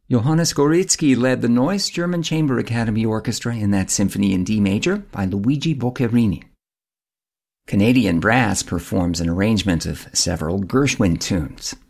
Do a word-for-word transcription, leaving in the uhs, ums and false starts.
Johannes Gorizki led the Neuss German Chamber Academy Orchestra in that symphony in D major by Luigi Boccherini. Canadian Brass performs an arrangement of several Gershwin tunes.